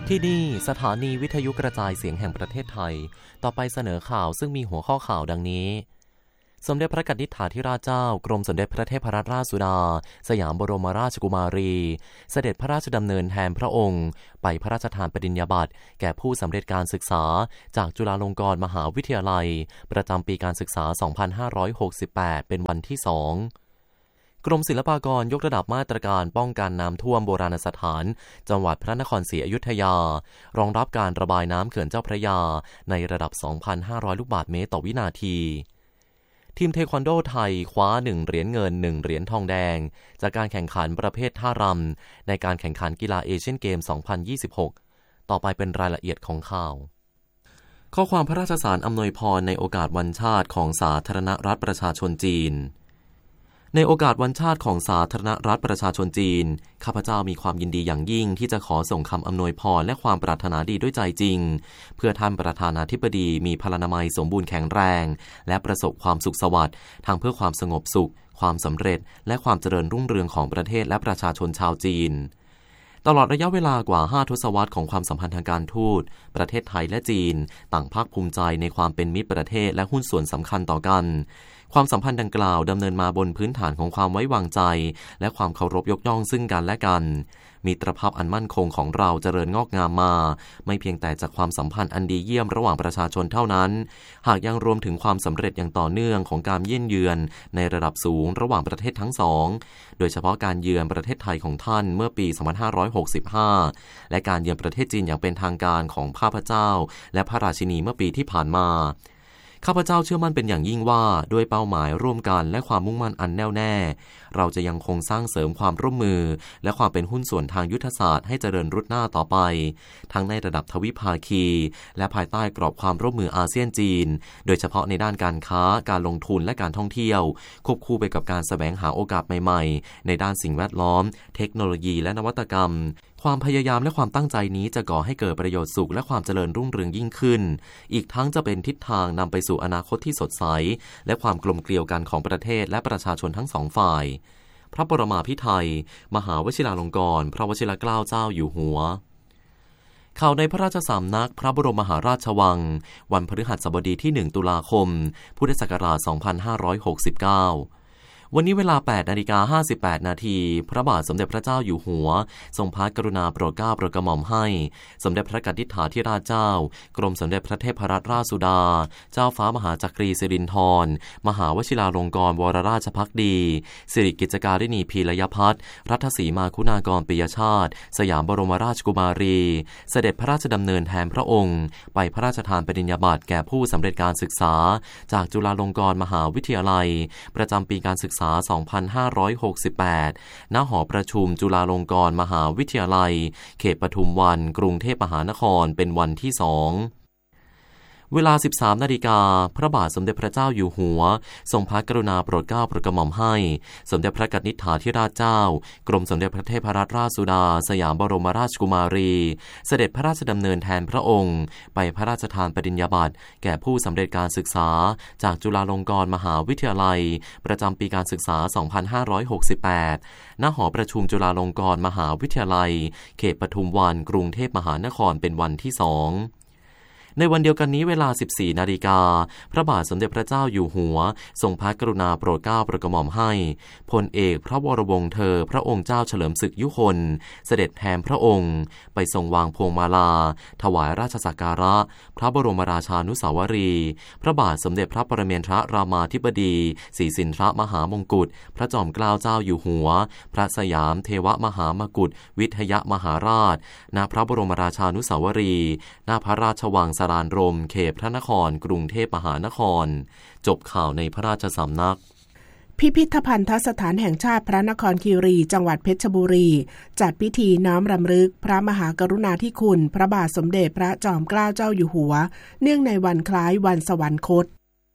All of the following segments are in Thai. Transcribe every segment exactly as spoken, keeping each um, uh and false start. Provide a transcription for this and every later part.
ที่นี่สถานีวิทยุกระจายเสียงแห่งประเทศไทยต่อไปเสนอข่าวซึ่งมีหัวข้อข่าวดังนี้สมเด็จพระกนิษฐาธิราชเจ้ากรมสมเด็จพระเทพรัตนราชสุดาสยามบรมราชกุมารีเสด็จพระราชดำเนินแทนพระองค์ไปพระราชทานปริญญาบัตรแก่ผู้สำเร็จการศึกษาจากจุฬาลงกรณ์มหาวิทยาลัยประจำปีการศึกษา สองพันห้าร้อยหกสิบแปด เป็นวันที่ สองกรมศิลปากรยกระดับมาตรการป้องกันน้ำท่วมโบราณสถานจังหวัดพระนครศรีอยุธยารองรับการระบายน้ำเขื่อนเจ้าพระยาในระดับ สองพันห้าร้อย ลูกบาศก์เมตรต่อวินาทีทีมเทควันโดไทยคว้าหนึ่งเหรียญเงินหนึ่งเหรียญทองแดงจากการแข่งขันประเภทท่ารำในการแข่งขันกีฬาเอเชียนเกม สองพันยี่สิบหก ต่อไปเป็นรายละเอียดของข่าวข้อความพระราชสารอำนวยพรในโอกาสวันชาติของสาธารณรัฐประชาชนจีนในโอกาสวันชาติของสาธารณรัฐประชาชนจีนข้าพเจ้ามีความยินดีอย่างยิ่งที่จะขอส่งคำอำนวยพรและความปรารถนาดีด้วยใจจริงเพื่อท่านประธานาธิบดีมีพลานามัยสมบูรณ์แข็งแรงและประสบความสุขสวัสดิ์ทั้งเพื่อความสงบสุขความสำเร็จและความเจริญรุ่งเรืองของประเทศและประชาชนชาวจีนตลอดระยะเวลากว่าห้าทศวรรษของความสัมพันธ์ทางการทูตประเทศไทยและจีนต่างภาคภูมิใจในความเป็นมิตรประเทศและหุ้นส่วนสำคัญต่อกันความสัมพันธ์ดังกล่าวดำเนินมาบนพื้นฐานของความไว้วางใจและความเคารพยกย่องซึ่งกันและกันมิตรภาพอันมั่นคงของเราเจริญงอกงามมาไม่เพียงแต่จากความสัมพันธ์อันดีเยี่ยมระหว่างประชาชนเท่านั้นหากยังรวมถึงความสำเร็จอย่างต่อเนื่องของการเยี่ยมเยือนในระดับสูงระหว่างประเทศทั้งสองโดยเฉพาะการเยือนประเทศไทยของท่านเมื่อปี สองพันห้าร้อยหกสิบห้า และการเยือนประเทศจีนอย่างเป็นทางการของข้าพเจ้าและพระราชินีเมื่อปีที่ผ่านมาข้าพเจ้าเชื่อมั่นเป็นอย่างยิ่งว่าด้วยเป้าหมายร่วมกันและความมุ่งมั่นอันแน่วแน่เราจะยังคงสร้างเสริมความร่วมมือและความเป็นหุ้นส่วนทางยุทธศาสตร์ให้เจริญรุดหน้าต่อไปทั้งในระดับทวิภาคีและภายใต้กรอบความร่วมมืออาเซียนจีนโดยเฉพาะในด้านการค้าการลงทุนและการท่องเที่ยวควบคู่ไปกับการแสวงหาโอกาสใหม่ๆในด้านสิ่งแวดล้อมเทคโนโลยีและนวัตกรรมความพยายามและความตั้งใจนี้จะก่อให้เกิดประโยชน์สุขและความเจริญรุ่งเรืองยิ่งขึ้นอีกทั้งจะเป็นทิศทางนำไปสู่อนาคตที่สดใสและความกลมเกลียวกันของประเทศและประชาชนทั้งสองฝ่ายพระบรมภิไธยมหาวชิราลงกรณ์พระวชิรเกล้าเจ้าอยู่หัวข่าวในพระราชสำนักพระบรมมหาราชวังวันพฤหัสบดีที่หนึ่งตุลาคมพุทธศักราชสองพันห้าร้อยหกสิบเก้าวันนี้เวลา แปดนาฬิกาห้าสิบแปดนาทีพระบาทสมเด็จพระเจ้าอยู่หัวทรงพระกรุณาโปรดเกล้าโปรดกระหม่อมให้สมเด็จพระกนิษฐาธิราชเจ้ากรมสมเด็จพระเทพรัตนราชสุดาเจ้าฟ้ามหาจักรีสิรินธรมหาวชิราลงกรณ์วรราชภักดีสิริกิจการิณีพีรยพัฒน์รัตสีมาคุณากรปิยชาติสยามบรมราชกุมารีเสด็จพระราชดำเนินแทนพระองค์ไปพระราชทานปริญญาบัตรแก่ผู้สำเร็จการศึกษาจากจุฬาลงกรณ์มหาวิทยาลัยประจำปีการศึกษาสองพันห้าร้อยหกสิบแปด ณ หอประชุมจุฬาลงกรณ์มหาวิทยาลัยเขตปทุมวันกรุงเทพมหานครเป็นวันที่สองเวลา สิบสามนาฬิกาพระบาทสมเด็จพระเจ้าอยู่หัวทรงพระกรุณาโปรดเกล้าโปรดกระหม่อมให้สมเด็จพระกนิษฐาธิราชเจ้ากรมสมเด็จพระเทพรัตนราชสุดาสยามบรมราชกุมารีเสด็จพระราชดำเนินแทนพระองค์ไปพระราชทานปริญญาบัตรแก่ผู้สำเร็จการศึกษาจากจุฬาลงกรณ์มหาวิทยาลัยประจำปีการศึกษา สองพันห้าร้อยหกสิบแปด ณ หอประชุมจุฬาลงกรณ์มหาวิทยาลัยเขตปทุมวันกรุงเทพมหานครเป็นวันที่สองในวันเดียวกันนี้เวลา สิบสี่นาฬิกาพระบาทสมเด็จพระเจ้าอยู่หัวทรงพระกรุณาโปรดเกล้าโปรดกระหม่อมให้พลเอกพระวรวงศ์เธอพระองค์เจ้าเฉลิมศึกยุคนเสด็จแทนพระองค์ไปทรงวางพวงมาลาถวายราชสักการะพระบรมราชานุสาวรีย์พระบาทสมเด็จพระปรเมนทรรามาธิบดีศรีสินทรมหามงกุฎพระจอมเกล้าเจ้าอยู่หัวพระสยามเทวมหามกุฏวิทยมหาราชณพระบรมราชานุสาวรีย์ณพระราชวังสรานรมเขตพระนครกรุงเทพมหานครจบข่าวในพระราชสำนักพิพิธภัณฑสถานแห่งชาติพระนครคีรีจังหวัดเพชรบุรีจัดพิธีน้อมรำลึกพระมหากรุณาธิคุณพระบาทสมเด็จพระจอมเกล้าเจ้าอยู่หัวเนื่องในวันคล้ายวันสวรรคต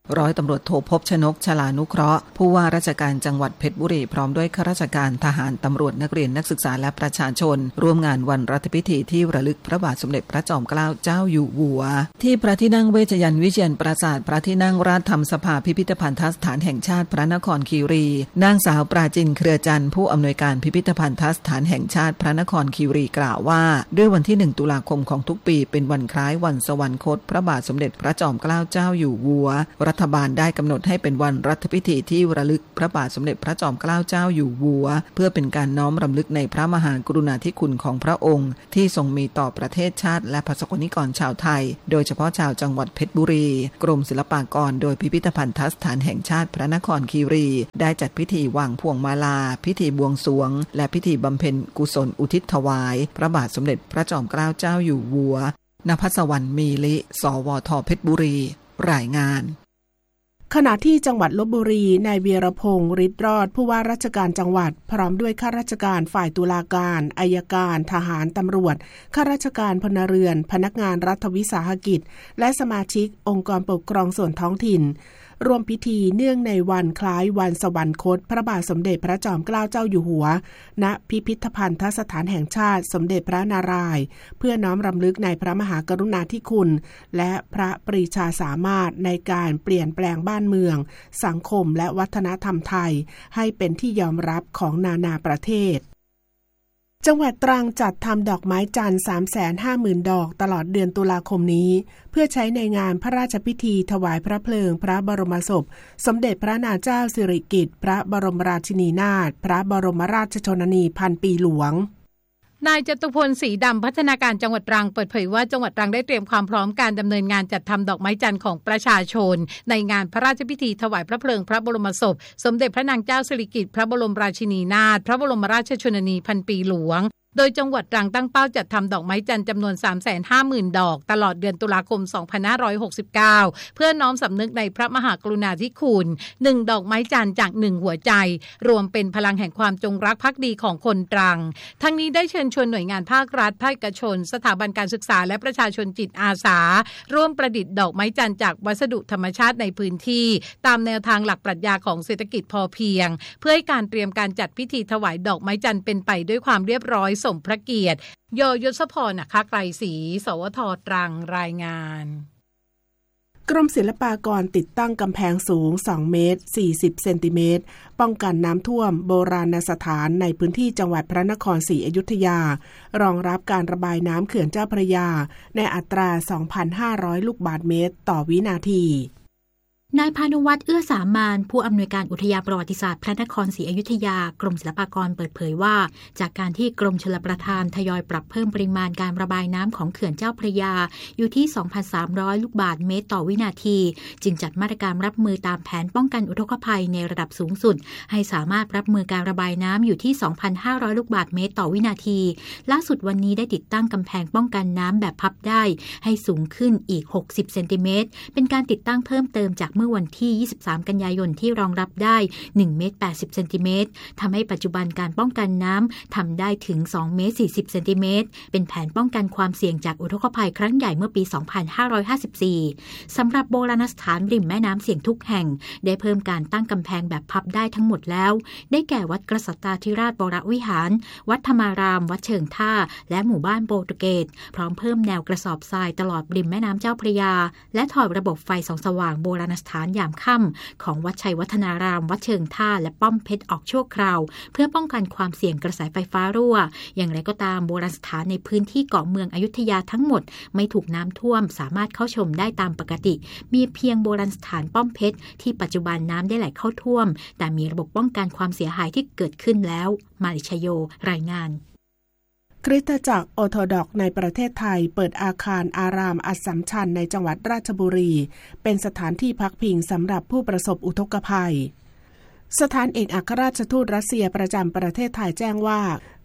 ร้อยตำรวจโทภพชนกฉลานุเคราะห์ผู้ว่าราชการจังหวัดเพชรบุรีพร้อมด้วยข้าราชการทหารตำรวจนักเรียนนักศึกษาและประชาชนร่วมงานวันรัฐพิธีที่ระลึกพระบาทสมเด็จพระจอมเกล้าเจ้าอยู่หัวที่พระที่นั่งเวชยันต์วิเชียรปราสาทพระที่นั่งราชธรรมสภาพิพิธภัณฑสถานแห่งชาติพระนครคีรีนางสาวปราจินเครือจันทร์ผู้อำนวยการพิพิธภัณฑสถานแห่งชาติพระนครคีรีกล่าวว่าด้วยวันที่หนึ่งตุลาคมของทุกปีเป็นวันคล้ายวันสวรรคตพระบาทสมเด็จพระจอมเกล้าเจ้าอยู่หัวรัฐบาลได้กำหนดให้เป็นวันรัฐพิธีที่ระลึกพระบาทสมเด็จพระจอมเกล้าเจ้าอยู่หัวเพื่อเป็นการน้อมรำลึกในพระมหากรุณาธิคุณของพระองค์ที่ทรงมีต่อประเทศชาติและประสบกนิกรชาวไทยโดยเฉพาะชาวจังหวัดเพชรบุรีกรมศิลปากรโดยพิพิธภัณฑสถานแห่งชาติพระนครคีรีได้จัดพิธีวางพวงมาลาพิธีบวงสรวงและพิธีบำเพ็ญกุศลอุทิศถวายพระบาทสมเด็จพระจอมเกล้าเจ้าอยู่หัวนภัสวรรณมีลิสวทเพชรบุรีรายงานขณะที่จังหวัดลพบุรีนายเวียรพงษ์ฤทธิ์รอดผู้ว่าราชการจังหวัดพร้อมด้วยข้าราชการฝ่ายตุลาการอัยการทหารตำรวจข้าราชการพลเรือนพนักงานรัฐวิสาหกิจและสมาชิกองค์กรปกครองส่วนท้องถิ่นร่วมพิธีเนื่องในวันคล้ายวันสวรรคตพระบาทสมเด็จพระจอมเกล้าเจ้าอยู่หัวณพิพิธภัณฑสถานแห่งชาติสมเด็จพระนารายณ์เพื่อน้อมรำลึกในพระมหากรุณาธิคุณและพระปรีชาสามารถในการเปลี่ยนแปลงบ้านเมืองสังคมและวัฒนธรรมไทยให้เป็นที่ยอมรับของนานาประเทศจังหวัดตรังจัดทำดอกไม้จันทร์ สามแสนห้าหมื่น ดอกตลอดเดือนตุลาคมนี้เพื่อใช้ในงานพระราชพิธีถวายพระเพลิงพระบรมศพสมเด็จพระนางเจ้าสิริกิติ์พระบรมราชินีนาถพระบรมราชชนนีพันปีหลวงนายจตุพลศรีดำพัฒนาการจังหวัดตรังเปิดเผยว่าจังหวัดตรังได้เตรียมความพร้อมการดำเนินงานจัดทำดอกไม้จันทร์ของประชาชนในงานพระราชพิธีถวายพระเพลิงพระบรมศพสมเด็จพระนางเจ้าสิริกิติ์พระบรมราชินีนาถพระบรมราชชนนีพันปีหลวงโดยจังหวัดตรังตั้งเป้าจัดทำดอกไม้จันทร์จำนวน สามแสนห้าหมื่น ดอกตลอดเดือนตุลาคม สองพันห้าร้อยหกสิบเก้า เพื่อน้อมสำนึกในพระมหากรุณาธิคุณหนึ่งดอกไม้จันทร์จากหนึ่งหัวใจรวมเป็นพลังแห่งความจงรักภักดีของคนตรังทั้งนี้ได้เชิญชวนหน่วยงานภาครัฐภาคเอกชนสถาบันการศึกษาและประชาชนจิตอาสาร่วมประดิษฐ์ดอกไม้จันทร์จากวัสดุธรรมชาติในพื้นที่ตามแนวทางหลักปรัชญาของเศรษฐกิจพอเพียงเพื่อให้การเตรียมการจัดพิธีถวายดอกไม้จันทร์เป็นไปด้วยความเรียบร้อยสมพระเกียรติยยศพรนะคะไกรศรีสวทตรังรายงานกรมศิลปากรติดตั้งกำแพงสูงสองเมตรสี่สิบเซนติเมตรป้องกันน้ำท่วมโบราณสถานในพื้นที่จังหวัดพระนครศรีอยุธยารองรับการระบายน้ำเขื่อนเจ้าพระยาในอัตรา สองพันห้าร้อย ลูกบาศก์เมตรต่อวินาทีนายพานุวัฒน์เอื้อสามานผู้อำนวยการอุทยานประวัติศาสตร์พระนครศรีอยุธยากรมศิลปากรเปิดเผยว่าจากการที่กรมชลประทานทยอยปรับเพิ่มปริมาณการระบายน้ำของเขื่อนเจ้าพระยาอยู่ที่ สองพันสามร้อย ลูกบาศก์เมตรต่อวินาทีจึงจัดมาตรการรับมือตามแผนป้องกันอุทกภัยในระดับสูงสุดให้สามารถรับมือการระบายน้ำอยู่ที่ สองพันห้าร้อย ลูกบาศก์เมตรต่อวินาทีล่าสุดวันนี้ได้ติดตั้งกำแพงป้องกันน้ำแบบพับได้ให้สูงขึ้นอีกหกสิบเซนติเมตรเป็นการติดตั้งเพิ่มเติมจากเมื่อวันที่ยี่สิบสามกันยายนที่รองรับได้หนึ่งเมตรแปดสิบเซนติเมตรทำให้ปัจจุบันการป้องกันน้ำทำได้ถึงสองเมตรสี่สิบเซนติเมตรเป็นแผนป้องกันความเสี่ยงจากอุทกภัยครั้งใหญ่เมื่อปีสองพันห้าร้อยห้าสิบสี่สำหรับโบราณสถานริมแม่น้ำเสี่ยงทุกแห่งได้เพิ่มการตั้งกำแพงแบบพับได้ทั้งหมดแล้วได้แก่วัดกษัตริย์ธิราชวรวิหารวัดธรรมารามวัดเชิงท่าและหมู่บ้านโปรตุเกสพร้อมเพิ่มแนวกระสอบทรายตลอดริมแม่น้ำเจ้าพระยาและถอดระบบไฟส่องสว่างโบราณสถานยามค่ำของวัดชัยวัฒนารามวัดเชิงท่าและป้อมเพชรออกชั่วคราวเพื่อป้องกันความเสี่ยงกระแสไฟฟ้ารั่วอย่างไรก็ตามโบราณสถานในพื้นที่เกาะเมืองอยุธยาทั้งหมดไม่ถูกน้ำท่วมสามารถเข้าชมได้ตามปกติมีเพียงโบราณสถานป้อมเพชรที่ปัจจุบันน้ำได้ไหลเข้าท่วมแต่มีระบบป้องกันความเสียหายที่เกิดขึ้นแล้วมาริชโยรายงานคริสตจักรออร์โธดอกซ์ในประเทศไทยเปิดอาคารอารามอัสสัมชัญในจังหวัดราชบุรีเป็นสถานที่พักพิงสำหรับผู้ประสบอุทกภัยสถานเอกอัครราชทูตรัสเซียประจำประเทศไทยแจ้งว่า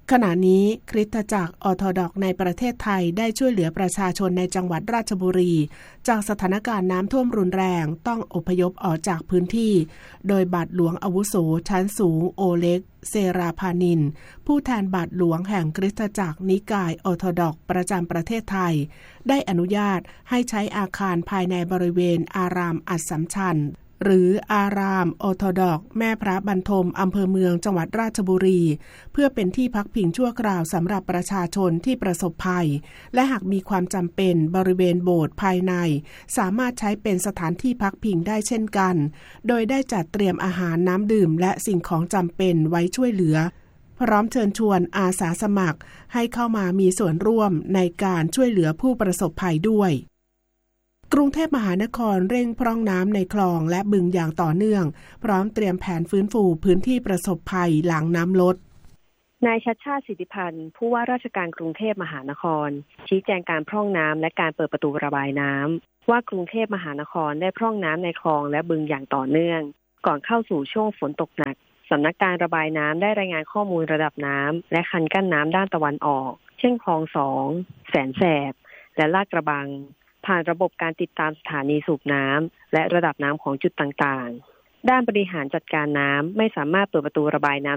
ขณะนี้คริสตจักรออร์โธดอกซ์ในประเทศไทยได้ช่วยเหลือประชาชนในจังหวัดราชบุรีจากสถานการณ์น้ำท่วมรุนแรงต้องอพยพออกจากพื้นที่โดยบาทหลวงอาวุโสชั้นสูงโอเล็กเซราพานินผู้แทนบาทหลวงแห่งคริสตจักรนิกายออร์โธดอกซ์ประจำประเทศไทยได้อนุญาตให้ใช้อาคารภายในบริเวณอารามอัสสัมชัญหรืออารามออร์โธดอกซ์แม่พระบรรทมอำเภอเมืองจังหวัดราชบุรีเพื่อเป็นที่พักพิงชั่วคราวสำหรับประชาชนที่ประสบภัยและหากมีความจำเป็นบริเวณโบสถ์ภายในสามารถใช้เป็นสถานที่พักพิงได้เช่นกันโดยได้จัดเตรียมอาหารน้ำดื่มและสิ่งของจำเป็นไว้ช่วยเหลือพร้อมเชิญชวนอาสาสมัครให้เข้ามามีส่วนร่วมในการช่วยเหลือผู้ประสบภัยด้วยกรุงเทพมหานครเร่งพร่องน้ำในคลองและบึงอย่างต่อเนื่องพร้อมเตรียมแผนฟื้นฟูพื้นที่ประสบภัยหลังน้ำลดนายชัชชาติสิทธิพันธ์ผู้ว่าราชการกรุงเทพมหานครชี้แจงการพร่องน้ำและการเปิดประตูระบายน้ำว่ากรุงเทพมหานครได้พร่องน้ำในคลองและบึงอย่างต่อเนื่องก่อนเข้าสู่ช่วงฝนตกหนักสำนักการระบายน้ำได้รายงานข้อมูลระดับน้ำและคันกั้นน้ำด้านตะวันออกเช่นคลองสองแสนแสบและลาดกระบังผ่านระบบการติดตามสถานีสูบน้ำและระดับน้ำของจุดต่างๆด้านบริหารจัดการน้ำไม่สามารถเปิดประตูระบายน้ำ